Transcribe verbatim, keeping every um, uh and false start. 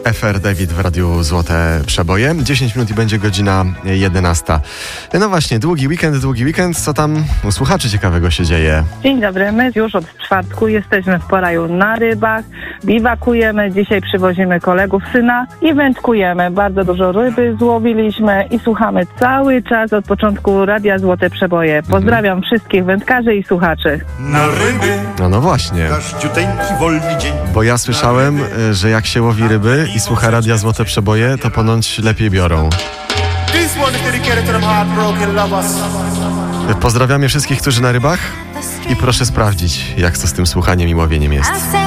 F R David w Radiu Złote Przeboje. dziesięć minut i będzie godzina jedenasta. No właśnie, długi weekend, długi weekend. Co tam u słuchaczy ciekawego się dzieje? Dzień dobry, my już od czwartku jesteśmy w Poraju na rybach, biwakujemy, dzisiaj przywozimy kolegów syna i wędkujemy. Bardzo dużo ryby złowiliśmy i słuchamy cały czas od początku Radia Złote Przeboje. Pozdrawiam mhm. wszystkich wędkarzy i słuchaczy. Na ryby. No no właśnie. Każdziuteńki wolny dzień. Bo ja słyszałem, że jak się łowi ryby i słucha Radia Złote Przeboje, to ponoć lepiej biorą. Pozdrawiamy wszystkich, którzy na rybach i proszę sprawdzić, jak to z tym słuchaniem i łowieniem jest.